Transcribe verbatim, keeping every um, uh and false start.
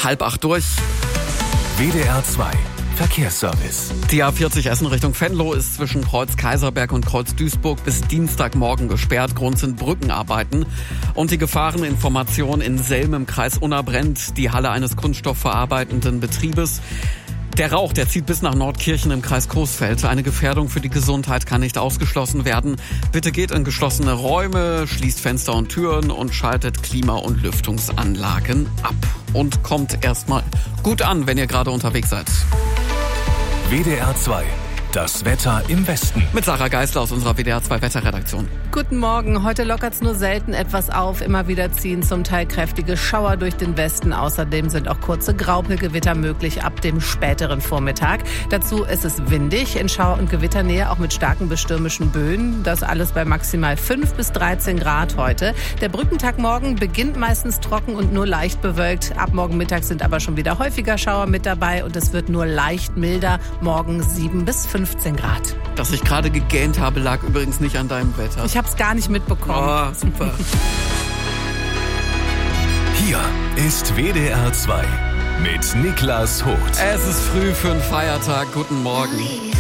halb acht durch. W D R zwei Verkehrsservice. Die A vierzig Essen Richtung Venlo ist zwischen Kreuz Kaiserberg und Kreuz Duisburg bis Dienstagmorgen gesperrt. Grund sind Brückenarbeiten. Und die Gefahreninformation in Selm im Kreis Unna brennt die Halle eines kunststoffverarbeitenden Betriebes. Der Rauch, der zieht bis nach Nordkirchen im Kreis Coesfeld. Eine Gefährdung für die Gesundheit kann nicht ausgeschlossen werden. Bitte geht in geschlossene Räume, schließt Fenster und Türen und schaltet Klima- und Lüftungsanlagen ab. Und kommt erstmal gut an, wenn ihr gerade unterwegs seid. W D R zwei. Das Wetter im Westen. Mit Sarah Geisler aus unserer W D R zwei Wetterredaktion. Guten Morgen. Heute lockert's nur selten etwas auf. Immer wieder ziehen zum Teil kräftige Schauer durch den Westen. Außerdem sind auch kurze Graupelgewitter möglich ab dem späteren Vormittag. Dazu ist es windig, in Schauer- und Gewitternähe auch mit starken bis stürmischen Böen. Das alles bei maximal fünf bis dreizehn Grad heute. Der Brückentag morgen beginnt meistens trocken und nur leicht bewölkt. Ab morgen Mittag sind aber schon wieder häufiger Schauer mit dabei und es wird nur leicht milder. Morgen sieben bis fünfzehn Grad. Dass ich gerade gegähnt habe, lag übrigens nicht an deinem Wetter. Ich hab's gar nicht mitbekommen. Oh, super. Hier ist W D R zwei mit Niklas Hoth. Es ist früh für einen Feiertag. Guten Morgen.